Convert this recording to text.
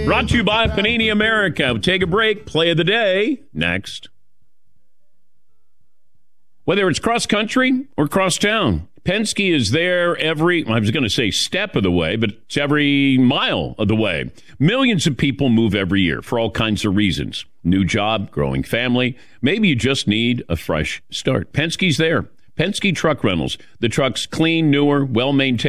Brought to you by Panini America. We'll take a break. Play of the day next. Whether it's cross country or cross town, Penske is there every, I was going to say step of the way, but it's every mile of the way. Millions of people move every year for all kinds of reasons. New job, growing family. Maybe you just need a fresh start. Penske's there. Penske Truck Rentals. The truck's clean, newer, well-maintained.